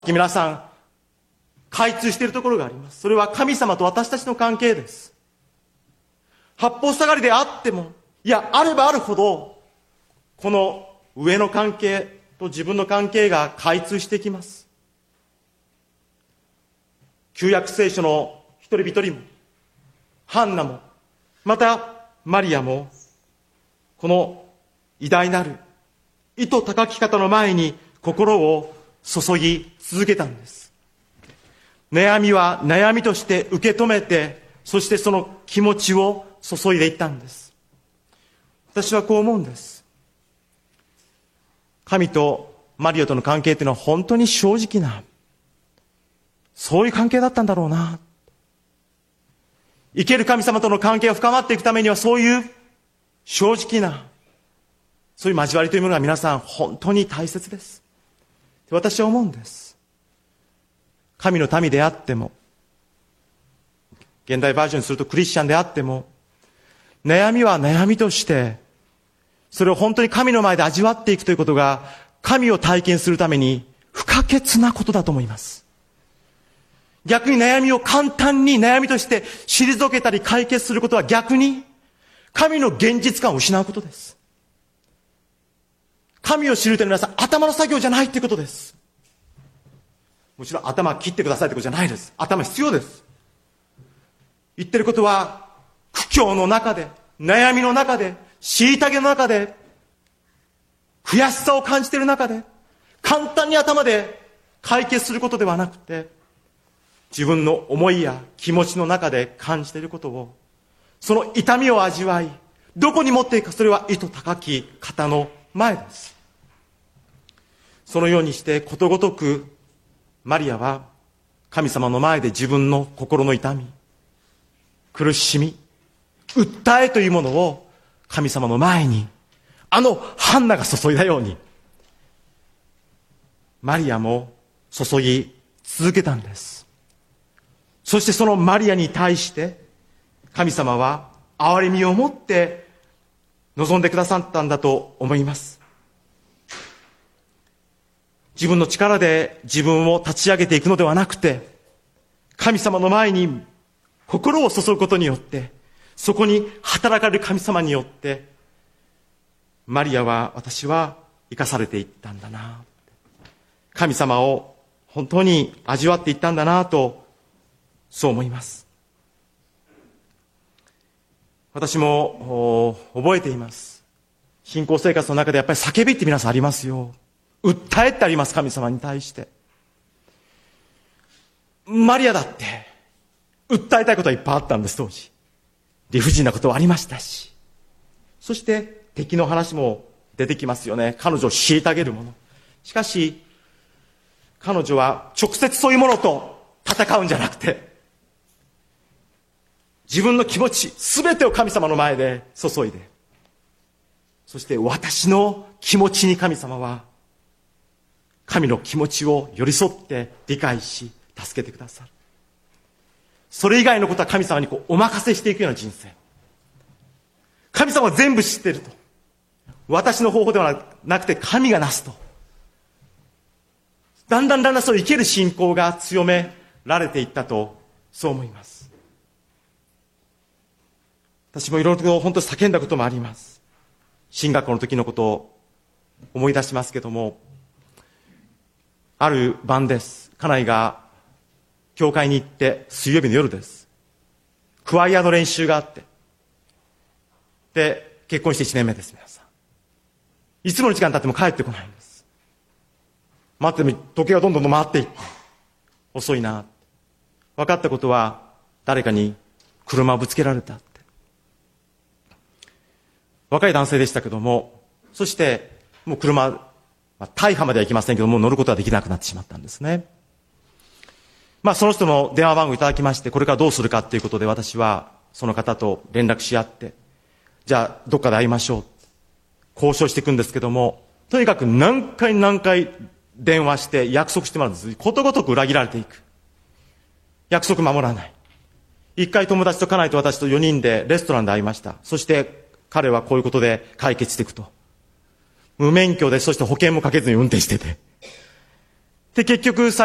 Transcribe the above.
皆さん、開通しているところがあります。それは神様と私たちの関係です。八方塞がりであっても、いや、あればあるほど、この上の関係と自分の関係が開通していきます。旧約聖書の一人一人も、ハンナも、またマリアも、この偉大なる、意図高き方の前に心を注ぎ続けたんです。悩みは悩みとして受け止めて、そしてその気持ちを注いでいったんです。私はこう思うんです。神とマリアとの関係というのは本当に正直な、そういう関係だったんだろうな。生ける神様との関係が深まっていくためにはそういう正直な、そういう交わりというものが皆さん本当に大切です。私は思うんです。神の民であっても、現代バージョンにするとクリスチャンであっても、悩みは悩みとして、それを本当に神の前で味わっていくということが、神を体験するために不可欠なことだと思います。逆に悩みを簡単に悩みとして退けたり解決することは逆に、神の現実感を失うことです。神を知るというのは皆さん、頭の作業じゃないってことです。もちろん頭切ってくださいってことじゃないです。頭必要です。言ってることは、苦境の中で、悩みの中で、虐げの中で、悔しさを感じている中で、簡単に頭で解決することではなくて、自分の思いや気持ちの中で感じていることを、その痛みを味わい、どこに持っていくか、それは意図高き方の前です。そのようにしてことごとくマリアは神様の前で自分の心の痛み、苦しみ、訴えというものを神様の前に、あのハンナが注いだようにマリアも注ぎ続けたんです。そしてそのマリアに対して神様は憐れみを持って望んでくださったんだと思います。自分の力で自分を立ち上げていくのではなくて、神様の前に心を注ぐことによって、そこに働かれる神様によって、マリアは、私は生かされていったんだな。神様を本当に味わっていったんだなと、そう思います。私も覚えています。信仰生活の中でやっぱり叫びって皆さんありますよ。訴えってあります、神様に対して。マリアだって訴えたいことはいっぱいあったんです、当時。理不尽なことはありましたし、そして敵の話も出てきますよね。彼女を虐げるもの。しかし彼女は直接そういうものと戦うんじゃなくて、自分の気持ち全てを神様の前で注いで、そして私の気持ちに神様は神の気持ちを寄り添って理解し助けてくださる。それ以外のことは神様にお任せしていくような人生。神様は全部知っていると。私の方法ではなくて神がなすと。だんだんそう生ける信仰が強められていったと、そう思います。私もいろいろと本当に叫んだこともあります。進学校の時のことを思い出しますけども、ある晩です。家内が教会に行って、水曜日の夜です。クワイアの練習があって。で、結婚して1年目です、皆さん。いつもの時間経っても帰ってこないんです。待っても時計がどんどん回っていって、遅いな。分かったことは、誰かに車をぶつけられたって。若い男性でしたけども、そして、もう車、大破までは行きませんけども、乗ることはできなくなってしまったんですね。その人の電話番号いただきまして、これからどうするかということで、私はその方と連絡し合って、じゃあどっかで会いましょう。交渉していくんですけども、とにかく何回電話して約束してもらうんです。ことごとく裏切られていく。約束守らない。一回友達と家内と私と4人でレストランで会いました。そして彼はこういうことで解決していくと。無免許で、そして保険もかけずに運転してて。で、結局